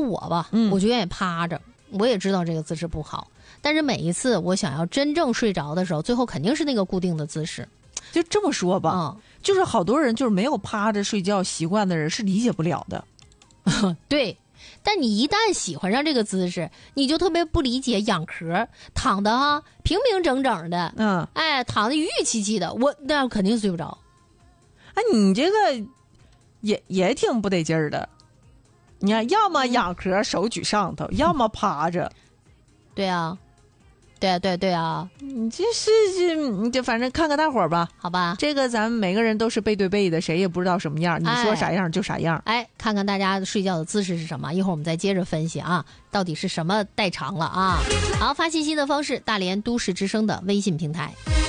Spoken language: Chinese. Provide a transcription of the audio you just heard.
我吧，我就愿意趴着，我也知道这个姿势不好，但是每一次我想要真正睡着的时候，最后肯定是那个固定的姿势。 就这么说吧，就是好多人就是没有趴着睡觉习惯的人是理解不了的。 对，但你一旦喜欢上这个姿势，你就特别不理解仰壳躺的平平整整的，躺的玉气气的，那肯定睡不着。 你这个也挺不得劲儿的。你看，要么仰壳手举上头，要么趴着。 对啊， 你就反正看看大伙儿吧， 好吧。 这个咱们每个人都是背对背的，谁也不知道什么样，你说啥样就啥样。 看看大家睡觉的姿势是什么，一会儿我们再接着分析到底是什么代偿了好，发信息的方式，大连都市之声的微信平台。